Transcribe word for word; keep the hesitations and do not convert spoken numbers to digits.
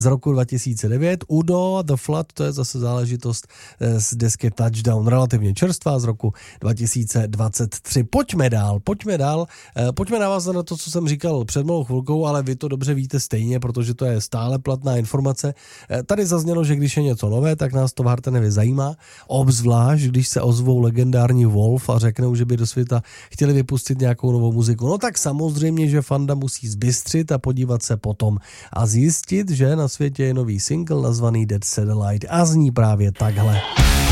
z roku dva tisíce devět. Udo, The Flood, to je zase záležitost z desky Touchdown, relativně čerstvá z roku dva tisíce dvacet tři. Pojďme dál, pojďme dál, pojďme navázat na to, co jsem říkal před malou chvilkou, ale vy to dobře víte stejně, protože to je stále platná informace. Tady zaznělo, že když je něco nové, tak nás to v Hartenově zajímá, obzvlášť, když se ozvou legendární Wolf a řeknou, že by do světa chtěli vypustit nějakou novou muziku. No tak samozřejmě, že fanda musí zbystřit a podívat se potom a zjistit, že na světě je nový single nazvaný Dead Satellite a zní právě takhle.